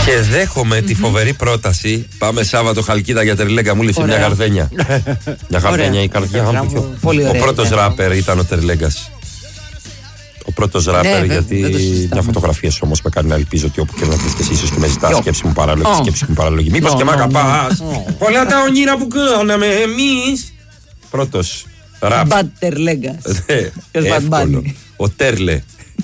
Και δέχομαι τη φοβερή πρόταση. Πάμε Σάββατο Χαλκίδα για Τερλέγκα. Μου λύσει μια γαρδένια. Μια γαρδένια η καρδιά μου. Ο πρώτος ράπερ ήταν ο Τερλέγκας. Ο πρώτος ράπερ, γιατί μια φωτογραφία σου όμως με κάνει να ελπίζω ότι όπου και να θες και εσύ ίσως και με ζητάς σκέψη μου παράλογη. Μήπως και μ' αγαπάς. Πολλά τα ονείρα που κάναμε εμείς. Πρώτος ράπ. Μπαντ Τερλέγκας. Εύκολο. Ο Τέρλε.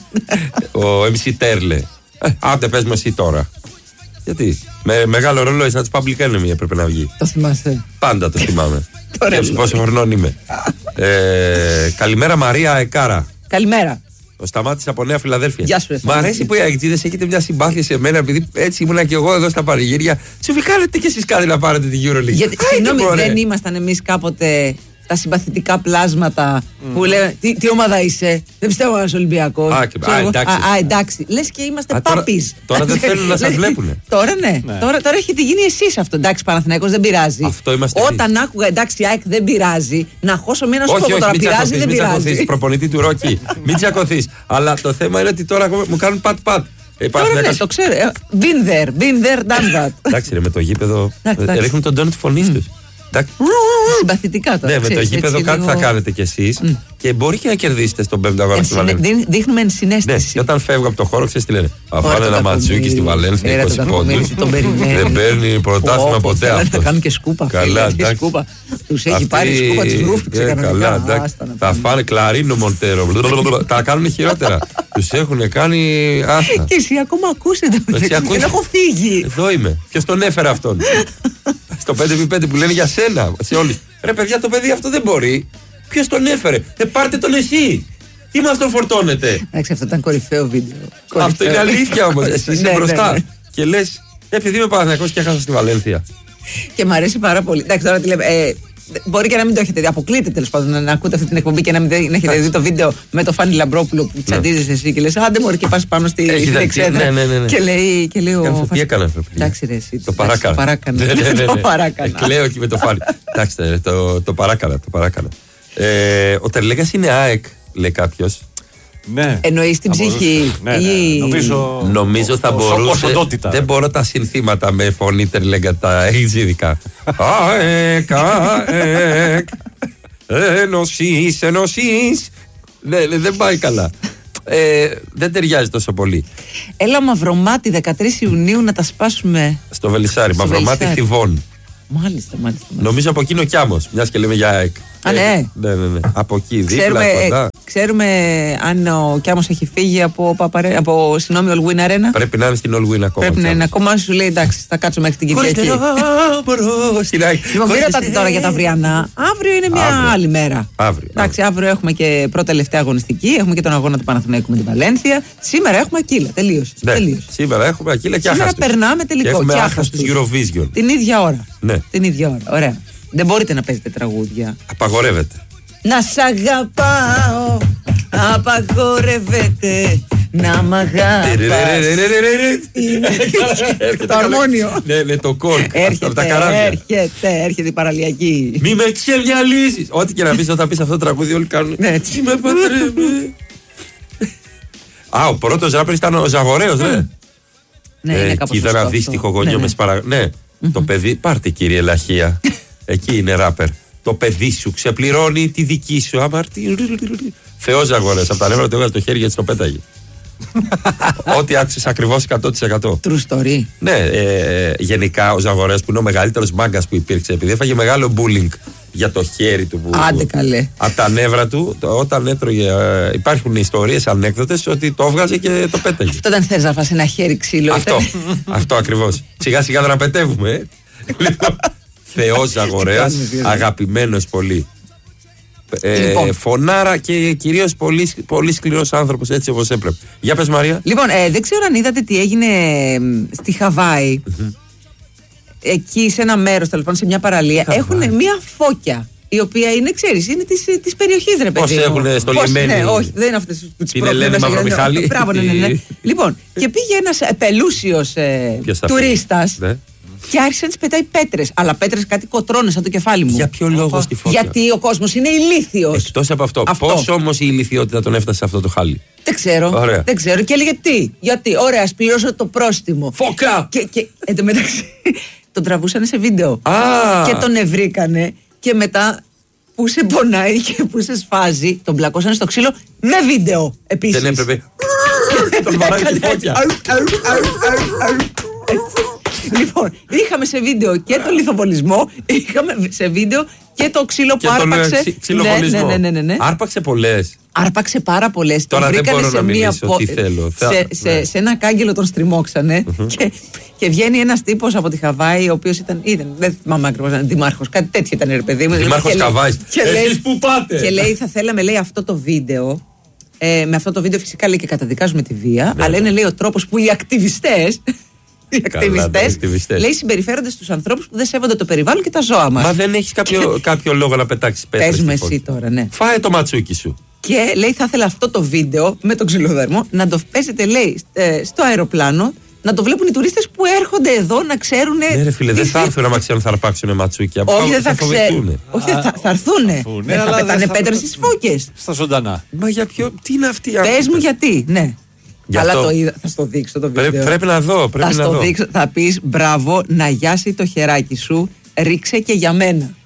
Ο MC Τέρλε. Άντε πες μου εσύ τώρα. Γιατί με μεγάλο ρολόι σαν τους Public Enemy έπρεπε να βγει. Το θυμάσαι? Πάντα το θυμάμαι. Πόσο χρονών είμαι. Καλημέρα Μαρία Εκάρα. Καλημέρα. Το Σταμάτης από Νέα Φιλαδέλφια. Γεια σου. Μ' αρέσει που οι αεκτζίδες έχετε μια συμπάθεια σε μένα, επειδή έτσι ήμουνα και εγώ εδώ στα πανηγύρια. Σου κάνετε κι εσείς κάτι να πάρετε τη EuroLeague. Γιατί συγγνώμη, δεν ήμασταν εμείς κάποτε τα συμπαθητικά πλάσματα που λένε τι ομάδα είσαι? Δεν πιστεύω ένας Ολυμπιακός. Εντάξει. Λες και είμαστε πάπης. Τώρα δεν θέλουν να σας βλέπουν. Τώρα ναι. Τώρα έχετε γίνει εσείς αυτό. Εντάξει, Παναθηναϊκός δεν πειράζει. Όταν άκουγα εντάξει, ΑΕΚ δεν πειράζει, να χώσω μία σου πω τώρα πειράζει, δεν πειράζει. Μην προπονητή του Ρόκι. Μην τσακωθείς. Αλλά το θέμα είναι ότι τώρα μου κάνουν πατ-πατ. Τώρα ναι, το ξέρω. Been there, done that. Εντάξει, με το γήπεδο ρίχνουν τον τόνο τη φωνή του. Συμπαθητικά τώρα. Ναι, με το γήπεδο κάτι θα κάνετε κι εσείς και μπορεί και να κερδίσετε στον 5ο αγώνα στη Βαλένθια. Δείχνουμε ενσυναίσθηση. Ναι, και όταν φεύγω από το χώρο, ξέρεις τι λένε? Αφάνε ένα ματσούκι στη Βαλένθια 20 πόντους. Δεν παίρνει πρωτάθλημα ποτέ αυτό. Θα κάνουν και σκούπα. Καλά, τους έχει πάρει σκούπα, τους ρούφηξε κανονικά. Θα φάνε κλαρίνο Μοντέρο. Τα κάνουν χειρότερα. Τους έχουν κάνει άστα. Και εσύ ακόμα ακούσετε. Δεν έχω φύγει. Εδώ είμαι. Ποιος τον έφερε αυτόν? Στο 5x5 που λένε για σένα. Σε όλοι. Ρε παιδιά, το παιδί αυτό δεν μπορεί. Ποιος τον έφερε? Πάρτε τον εσύ. Τι μας τον φορτώνετε? Εντάξει, αυτό ήταν κορυφαίο βίντεο. Αυτό είναι αλήθεια όμως. Εσύ είσαι μπροστά. Και λες, επειδή είμαι Παναθηναϊκός και έχασα στη Βαλένθια. Και μου αρέσει πάρα πολύ. Εντάξει, τώρα τι λέμε. Μπορεί και να μην το έχετε δει. Αποκλείται τέλος πάντων να ακούτε αυτή την εκπομπή και να μην έχετε δει το βίντεο με το Φάνη Λαμπρόπουλο που τσαντίζεσαι εσύ και λες άντε μωρέ και πας πάνω στη εξέδρα. Και λέει ο. Τι έκανα αυτό? Εντάξει, ρε, εσύ. Το παράκανα. Κλαίω εκεί με το Φάνη. Εντάξει, το παράκανα. Ο Τερλέγκας είναι ΑΕΚ, λέει κάποιος. Ναι. Εννοείς την ψυχή? Νομίζω θα μπορούσε. Δεν μπορώ τα συνθήματα με φωνή Τερλέγκα τα εξήδικα. ΑΕΚ, ενωσείς. Ναι, δεν πάει καλά. Δεν ταιριάζει τόσο πολύ. Έλα Μαυρομάτι 13 Ιουνίου να τα σπάσουμε. Στο Βελισσάρι, Μαυρομάτι Θηβών. Μάλιστα. Νομίζω από εκεί είναι ο Κιάμος, μιας και λέμε για ΑΕΚ. Ναι. Από εκεί, δίπλα, κοντά. Ξέρουμε αν ο Κιάμος έχει φύγει από All Win Arena. Πρέπει να είναι στην All Win ακόμα. Πρέπει να είναι ακόμα, σου λέει εντάξει, θα κάτσω μέχρι την Κυριακή. Λοιπόν, μην ρωτάτε τώρα για τα αυριανά. Αύριο είναι μια άλλη μέρα. Εντάξει, αύριο έχουμε και πρώτη τελευταία αγωνιστική. Έχουμε και τον αγώνα του Παναθηναϊκού με την Βαλένθια. Σήμερα έχουμε Ακύλα. Τελείωσε. Σήμερα έχουμε Ακύλα και άχαστος. Σήμερα περνάμε τελικό. Έχουμε άχαστος Eurovision. Την ίδια ώρα. Ναι. Την ίδια ώρα. Ωραία. Δεν μπορείτε να παίζετε τραγούδια. Απαγορεύεται. Να σ' αγαπάω. Απαγορεύεται να μ' αγαπάς. Το αρμόνιο. Ναι, το κόρκ. Έρχεται η παραλιακή. Μη με ξεμυαλίζεις. Ό,τι και να πεις, όταν πεις αυτό το τραγούδι όλοι κάνουν. Ναι, έτσι με παντρεύει. Ο πρώτος ράπερ ήταν ο Ζαγορέος, ναι. Ναι, είναι κάπως είδα ένα δύστιχο γονιό με ναι, το παιδί, πάρτε κύριε Λαχία. Εκεί είναι ράπερ. Το παιδί σου ξεπληρώνει τη δική σου αμαρτία. Θεός Ζαγορέος, από τα νεύρα του έβγαλε το χέρι γιατί το πέταγε. Ό,τι άκουσες ακριβώς 100%. True story. Ναι, γενικά ο Ζαγορέος που είναι ο μεγαλύτερος μάγκας που υπήρξε, επειδή έφαγε μεγάλο bullying για το χέρι του. Άντε καλέ. Από τα νεύρα του, όταν έτρωγε. Υπάρχουν ιστορίες, ανέκδοτες ότι το έβγαζε και το πέταγε. Αυτό δεν θες να φας ένα χέρι ξύλο. Αυτό ακριβώς. Σιγά σιγά δραπετεύουμε. Θεός Ζαγορέας, αγαπημένος πολύ. Φωνάρα και κυρίως πολύ σκληρός άνθρωπος, έτσι όπως έπρεπε. Για πες Μαρία. Λοιπόν, δεν ξέρω αν είδατε τι έγινε στη Χαβάη. Εκεί σε ένα μέρος, τέλος πάντων, σε μια παραλία, έχουν μια φώκια. Η οποία είναι, ξέρεις, είναι της περιοχής, ρε παιδί. Πώς έχουν στο λιμένι. Ναι, όχι, δεν είναι αυτές που τις πρόκειται. Την Ελένη Μαυρομιχάλη. Μπράβο, ναι. Λοιπόν, και πήγε ένας πελούσιος τουρίστας. Και άρχισε να της πετάει πέτρες. Αλλά πέτρες κάτι κοτρώνες σαν το κεφάλι μου. Για ποιο λόγο στη φώκια? Γιατί ο κόσμος είναι ηλίθιος. Εκτός από αυτό. Πώς όμως η ηλιθιότητα τον έφτασε σε αυτό το χάλι? Δεν ξέρω. Ωραία. Δεν ξέρω. Και έλεγε τι. Γιατί, ωραία, ας πληρώσω το πρόστιμο. Φώκα! Και εν τω μεταξύ τον τραβούσαν σε βίντεο. Και τον ευρήκανε και μετά που σε πονάει και που σε σφάζει, τον πλακώσανε στο ξύλο με βίντεο επίσης. Δεν έπρεπε. Τον βαράει τη φώκια. Λοιπόν, είχαμε σε βίντεο και το λιθοβολισμό, είχαμε σε βίντεο και το ξύλο που άρπαξε. Ξυλοβολισμό. Ναι. Άρπαξε πολλές. Άρπαξε πάρα πολλές. Τώρα δεν μπορώ να μιλήσω τι θέλω. Σε ένα κάγκελο τον στριμώξανε και βγαίνει ένας τύπος από τη Χαβάη, ο οποίος ήταν, δεν θυμάμαι ακριβώς, δημάρχος, κάτι τέτοιο ήταν, ρε παιδί μου. Δημάρχος Χαβάης. Εσείς που πάτε. Και λέει, θα θέλαμε, λέει, αυτό το βίντεο. Με αυτό το βίντεο φυσικά λέει και καταδικάζουμε τη βία, αλλά είναι, λέει, ο τρόπος που οι ακτιβιστές. Οι ακτιβιστές, λέει, συμπεριφέρονται στους ανθρώπους που δεν σέβονται το περιβάλλον και τα ζώα μας. Μα δεν έχει κάποιο λόγο να πετάξει πέτρες. Πες με εσύ τώρα, ναι. Φάε το ματσούκι σου. Και λέει, θα ήθελα αυτό το βίντεο με τον ξυλοδέρμο να το παίζετε, λέει, στο αεροπλάνο, να το βλέπουν οι τουρίστες που έρχονται εδώ να ξέρουν. Ναι, ρε φίλε, δεν θα έρθουν άμα ξέρουν θα αρπάξουν ματσούκια. Όχι, δεν θα ξέρουν. Όχι, θα έρθουν. Δεν θα πετάνε πέτρες στις φώκες. Στα ζωντανά. Μα για ποιο, τι είναι αυτή η Πες μου γιατί, ναι. Αλλά το είδα, θα στο δείξω το βίντεο. Πρέπει να δω. Θα πεις μπράβο, να γιάσει το χεράκι σου, ρίξε και για μένα.